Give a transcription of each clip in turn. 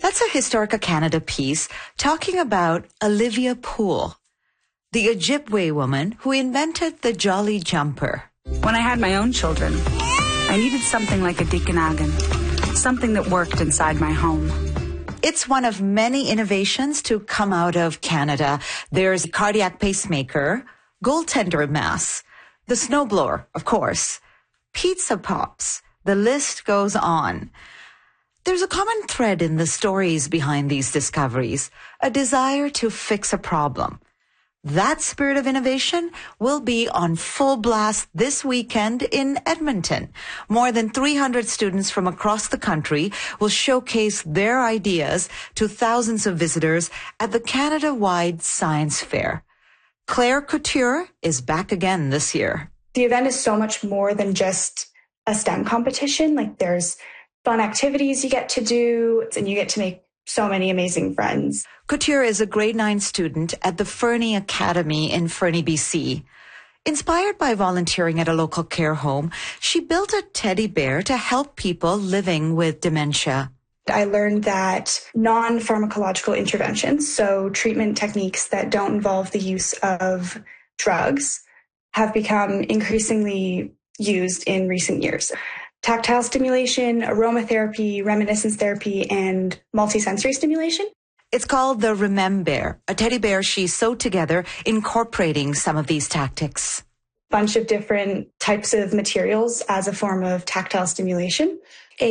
That's a Historica Canada piece talking about Olivia Poole, the Ojibwe woman who invented the Jolly Jumper. When I had my own children, I needed something like a Deaconagan, something that worked inside my home. It's one of many innovations to come out of Canada. There's a cardiac pacemaker, goaltender mass, the snowblower, of course, pizza pops. The list goes on. There's a common thread in the stories behind these discoveries, a desire to fix a problem. That spirit of innovation will be on full blast this weekend in Edmonton. More than 300 students from across the country will showcase their ideas to thousands of visitors at the Canada-wide Science Fair. Claire Couture is back again this year. The event is so much more than just a STEM competition. Like, there's fun activities you get to do, and you get to make so many amazing friends. Couture is a grade 9 student at the Fernie Academy in Fernie, BC. Inspired by volunteering at a local care home, she built a teddy bear to help people living with dementia. I learned that non-pharmacological interventions, so treatment techniques that don't involve the use of drugs, have become increasingly used in recent years. Tactile stimulation, aromatherapy, reminiscence therapy, and multisensory stimulation. It's called the Remembear, a teddy bear she sewed together, incorporating some of these tactics. Bunch of different types of materials as a form of tactile stimulation.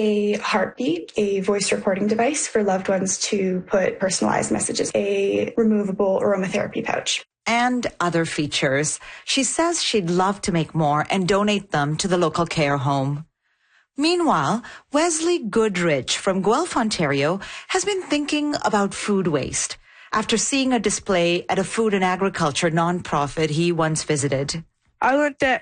A heartbeat, a voice recording device for loved ones to put personalized messages, a removable aromatherapy pouch. And other features. She says she'd love to make more and donate them to the local care home. Meanwhile, Wesley Goodrich from Guelph, Ontario, has been thinking about food waste after seeing a display at a food and agriculture nonprofit he once visited. I learned that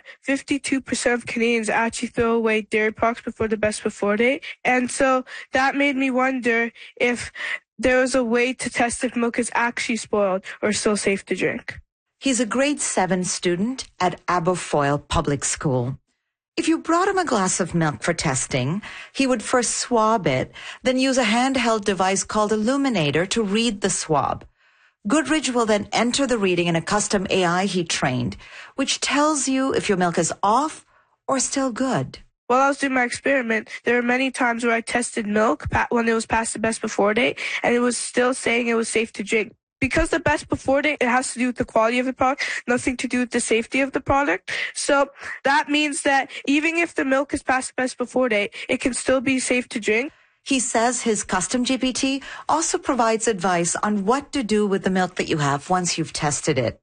52% of Canadians actually throw away dairy products before the best before date. And so that made me wonder if there was a way to test if milk is actually spoiled or still safe to drink. He's a grade 7 student at Aberfoyle Public School. If you brought him a glass of milk for testing, he would first swab it, then use a handheld device called Illuminator to read the swab. Goodrich will then enter the reading in a custom AI he trained, which tells you if your milk is off or still good. While I was doing my experiment, there were many times where I tested milk when it was past the best before date, and it was still saying it was safe to drink. Because the best before date, it has to do with the quality of the product, nothing to do with the safety of the product. So that means that even if the milk is past the best before date, it can still be safe to drink. He says his custom GPT also provides advice on what to do with the milk that you have once you've tested it.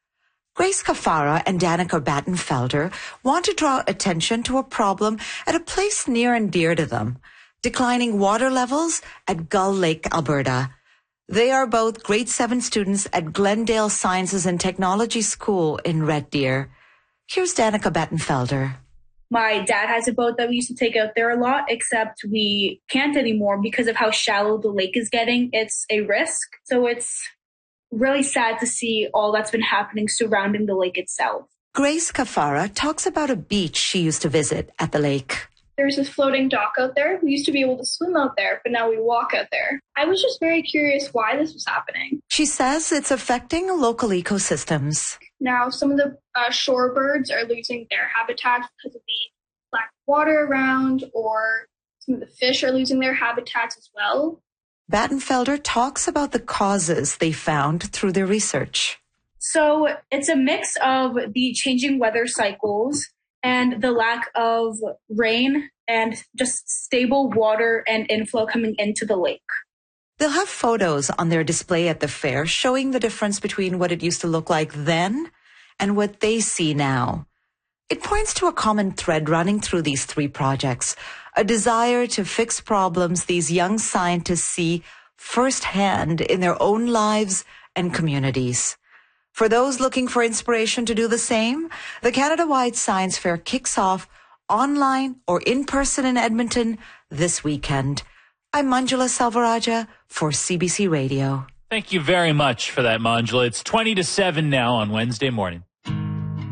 Grace Kafara and Danica Battenfelder want to draw attention to a problem at a place near and dear to them, declining water levels at Gull Lake, Alberta. They are both grade 7 students at Glendale Sciences and Technology School in Red Deer. Here's Danica Battenfelder. My dad has a boat that we used to take out there a lot, except we can't anymore because of how shallow the lake is getting. It's a risk. So it's really sad to see all that's been happening surrounding the lake itself. Grace Kafara talks about a beach she used to visit at the lake. There's this floating dock out there. We used to be able to swim out there, but now we walk out there. I was just very curious why this was happening. She says it's affecting local ecosystems. Now, some of the shorebirds are losing their habitats because of the black water around, or some of the fish are losing their habitats as well. Battenfelder talks about the causes they found through their research. So it's a mix of the changing weather cycles and the lack of rain and just stable water and inflow coming into the lake. They'll have photos on their display at the fair showing the difference between what it used to look like then and what they see now. It points to a common thread running through these 3 projects, a desire to fix problems these young scientists see firsthand in their own lives and communities. For those looking for inspiration to do the same, the Canada-wide Science Fair kicks off online or in person in Edmonton this weekend. I'm Manjula Selvarajah for CBC Radio. Thank you very much for that, Manjula. It's 20-7 now on Wednesday morning.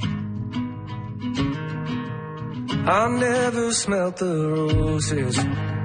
I never smelt the roses